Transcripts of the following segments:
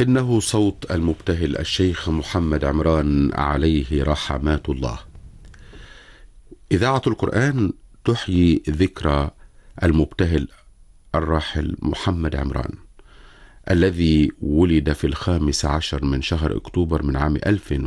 إنه صوت المبتهل الشيخ محمد عمران عليه رحمات الله. إذاعة القرآن تحيي ذكرى المبتهل الراحل محمد عمران الذي ولد في 15 من شهر أكتوبر من عام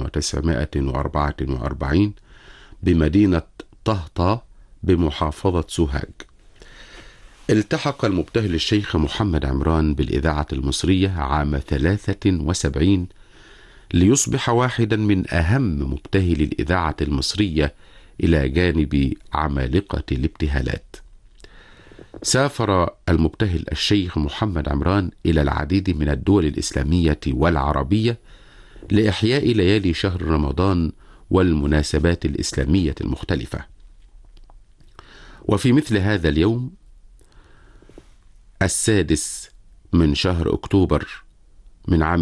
1944 بمدينة طهطا بمحافظة سوهاج. التحق المبتهل الشيخ محمد عمران بالإذاعة المصرية عام 73 ليصبح واحدا من أهم مبتهلي الإذاعة المصرية إلى جانب عمالقة الابتهالات. سافر المبتهل الشيخ محمد عمران إلى العديد من الدول الإسلامية والعربية لإحياء ليالي شهر رمضان والمناسبات الإسلامية المختلفة. وفي مثل هذا اليوم 6 من شهر أكتوبر من عام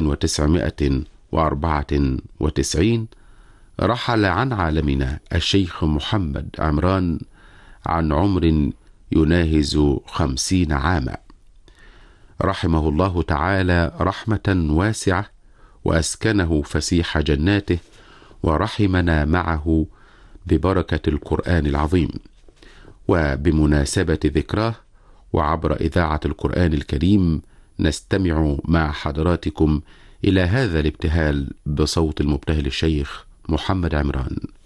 1994 رحل عن عالمنا الشيخ محمد عمران عن عمر يناهز 50 عاما، رحمه الله تعالى رحمة واسعة وأسكنه فسيح جناته ورحمنا معه ببركة القرآن العظيم. وبمناسبة ذكراه وعبر إذاعة القرآن الكريم نستمع مع حضراتكم إلى هذا الابتهال بصوت المبتهل الشيخ محمد عمران.